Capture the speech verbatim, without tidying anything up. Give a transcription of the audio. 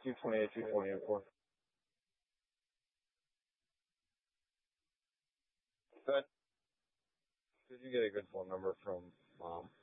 two twenty-eight, two twenty-eight, four. Good. Did you get a good phone number from mom?